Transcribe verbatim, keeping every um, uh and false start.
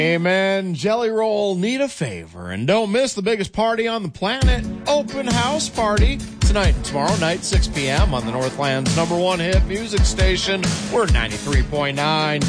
Amen. Jelly Roll need a favor. And don't miss the biggest party on the planet, Open House Party, tonight and tomorrow night, six p.m. on the Northland's number one hit music station. We're ninety-three point nine